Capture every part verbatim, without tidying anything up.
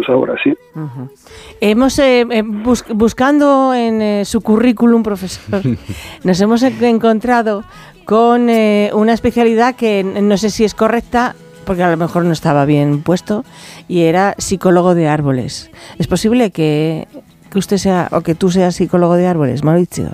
ahora, sí. Uh-huh. Hemos, eh, bus- buscando en eh, su currículum, profesor, nos hemos encontrado con eh, una especialidad que no sé si es correcta, porque a lo mejor no estaba bien puesto, y era psicólogo de árboles. ¿Es posible que, que usted sea, o que tú seas psicólogo de árboles, Mauricio?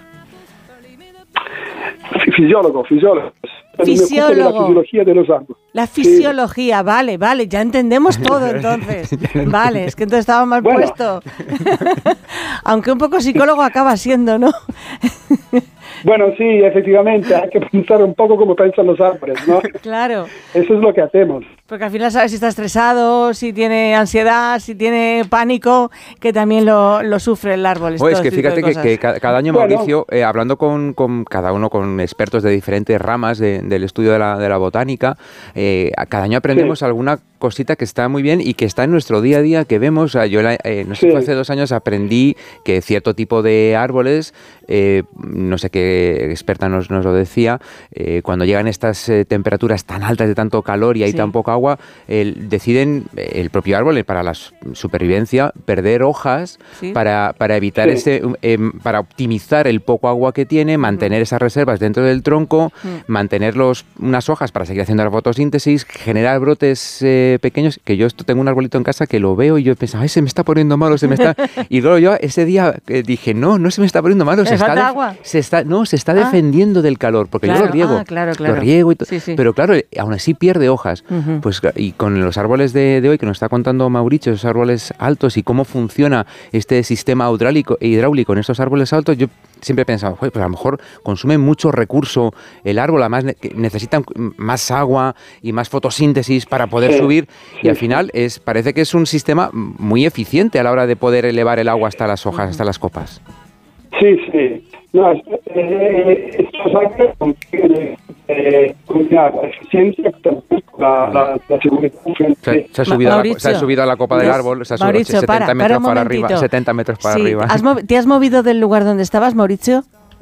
Fisiólogo, fisiólogo. Fisiólogo. La fisiología de los árboles. La fisiología, sí. vale, vale, ya entendemos todo entonces. Vale, es que entonces estaba mal bueno. puesto. Aunque un poco psicólogo acaba siendo, ¿no? Bueno, sí, efectivamente, hay que pensar un poco como piensan los árboles, ¿no? Claro. Eso es lo que hacemos. Porque al final sabes si está estresado, si tiene ansiedad, si tiene pánico, que también lo, lo sufre el árbol. Pues que fíjate que, que cada año, Mauricio, bueno. eh, hablando con, con cada uno, con expertos de diferentes ramas de, del estudio de la, de la botánica, eh, cada año aprendemos sí. alguna cosita que está muy bien y que está en nuestro día a día, que vemos. O sea, yo eh, no sé, sí. hace dos años aprendí que cierto tipo de árboles, eh, no sé qué experta nos, nos lo decía, eh, cuando llegan estas eh, temperaturas tan altas de tanto calor y hay sí. tan poca agua, eh, deciden el propio árbol para la supervivencia perder hojas ¿Sí? para, para evitar sí. ese, eh, para optimizar el poco agua que tiene, mantener uh-huh. esas reservas dentro del tronco, uh-huh. mantener los, unas hojas para seguir haciendo la fotosíntesis, generar brotes eh, pequeños, que yo esto tengo un arbolito en casa que lo veo y yo pensaba, ay, se me está poniendo malo, se me está... Y luego yo ese día eh, dije, no, no se me está poniendo malo, se está, agua? se está, no, se está ah. defendiendo del calor, porque claro. yo lo riego, ah, claro, claro. lo riego y to- sí, sí. pero claro, aún así pierde hojas, uh-huh. pues y con los árboles de, de hoy que nos está contando Mauricio, esos árboles altos y cómo funciona este sistema hidráulico, hidráulico en estos árboles altos, yo siempre he pensado, pues a lo mejor consume mucho recurso el árbol, además ne- necesitan más agua y más fotosíntesis para poder sí, subir sí, y al final es parece que es un sistema muy eficiente a la hora de poder elevar el agua hasta las hojas, hasta las copas. Sí, sí. No, eh, estos árboles contienen eh, la eficiencia, la, la, la seguridad. Se, se, ha subido Ma- a la, se ha subido a la copa del árbol, se ha subido Mauricio, setenta para, metros para, para arriba, setenta metros para sí. arriba. ¿Has mov- ¿Te has movido del lugar donde estabas, Mauricio?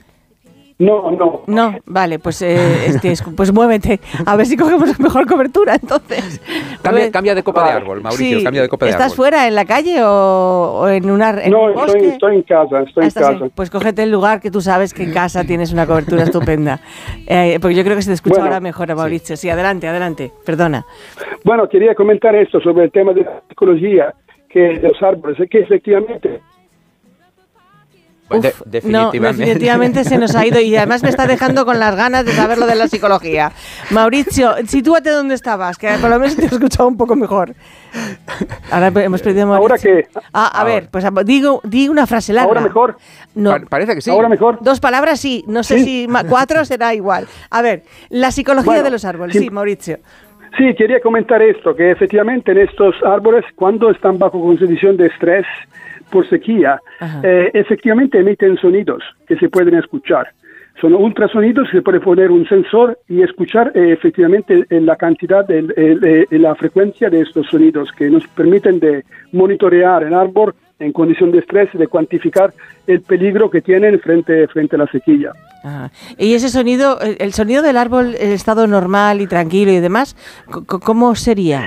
No, no. No, vale, pues eh, este, pues muévete, a ver si cogemos mejor cobertura entonces. Cambia, cambia de copa de árbol, Mauricio, sí. cambia de copa de ¿Estás árbol. fuera, en la calle o, o en, una, en no, un bosque? No, estoy en casa, estoy en casa. En, pues cógete el lugar que tú sabes que en casa tienes una cobertura estupenda. Eh, porque yo creo que se te escucha bueno, ahora mejor, Mauricio. Sí. sí, adelante, adelante, perdona. Bueno, quería comentar esto sobre el tema de la ecología que de los árboles, es que efectivamente... Uf, de, definitivamente. No, definitivamente se nos ha ido y además me está dejando con las ganas de saber lo de la psicología. Mauricio, sitúate donde estabas, que por lo menos te he escuchado un poco mejor. Ahora hemos perdido a Mauricio. ¿Ahora qué? Ah, a Ahora. ver, pues digo, digo una frase larga. ¿Ahora mejor? No. Pa- parece que sí. ¿Ahora mejor? Dos palabras sí, no sé ¿Sí? si ma- cuatro será igual. A ver, la psicología bueno, de los árboles, sí, sí Mauricio. Sí, quería comentar esto, que efectivamente en estos árboles, cuando están bajo condición de estrés por sequía, eh, efectivamente emiten sonidos que se pueden escuchar. Son ultrasonidos, se puede poner un sensor y escuchar eh, efectivamente eh, la cantidad, de, eh, eh, la frecuencia de estos sonidos que nos permiten de monitorear el árbol en condición de estrés, de cuantificar el peligro que tienen frente, frente a la sequía. Ah, y ese sonido, el sonido del árbol en estado normal y tranquilo y demás, ¿cómo sería?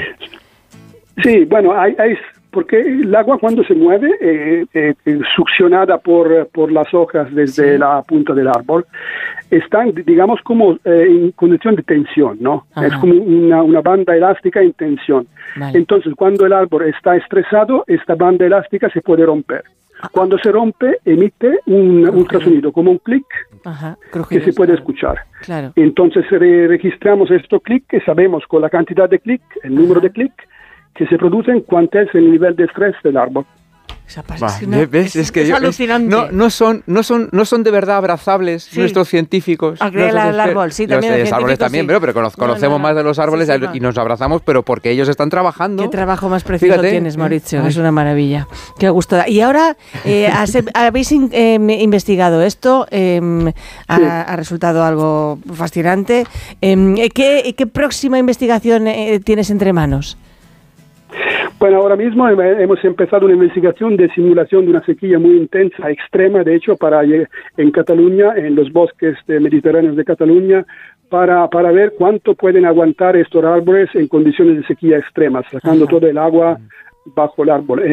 Sí, bueno, hay, hay porque el agua cuando se mueve, eh, eh, succionada por, por las hojas desde sí. la punta del árbol, están, digamos, como eh, en condición de tensión, ¿no? Ajá. Es como una, una banda elástica en tensión. Vale. Entonces, cuando el árbol está estresado, esta banda elástica se puede romper. Cuando se rompe, emite un ultrasonido, como un clic, Ajá, que se puede claro. escuchar. Claro. Entonces, re- registramos estos clics, que sabemos con la cantidad de clic, el número Ajá. de clic, que se producen, cuánto es el nivel de estrés del árbol. Esa pasa, es, que no, ¿ves? es, es que es yo, alucinante. No, no, son, no, son, no son de verdad abrazables sí. nuestros científicos. A creer el árbol, sí, también los, los árboles también, sí. pero, pero conocemos no, no, no. más de los árboles sí, sí, y nos abrazamos, pero porque ellos están trabajando. Qué trabajo más precioso Fíjate. tienes, Mauricio, Ay. es una maravilla. Qué gusto da. Y ahora, eh, has, habéis in, eh, investigado esto, eh, ha, sí. ha resultado algo fascinante. Eh, ¿qué, ¿Qué próxima investigación eh, tienes entre manos? Bueno, ahora mismo hemos empezado una investigación de simulación de una sequía muy intensa, extrema, de hecho, para en Cataluña, en los bosques mediterráneos de Cataluña, para, para ver cuánto pueden aguantar estos árboles en condiciones de sequía extremas, sacando Ajá. todo el agua bajo el árbol.